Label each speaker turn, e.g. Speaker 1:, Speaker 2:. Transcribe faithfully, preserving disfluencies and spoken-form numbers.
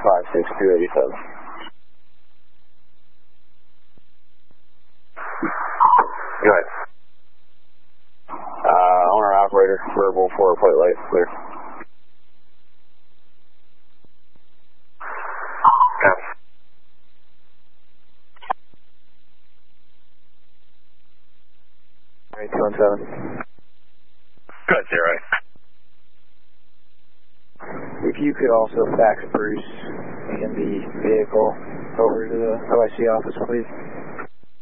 Speaker 1: five six two eight seven. Go ahead. Uh, owner operator, verbal for plate light, clear. Copy. eight two one seven.
Speaker 2: Good, zero.
Speaker 1: If you could also fax Bruce and the vehicle over to the O I C office, please.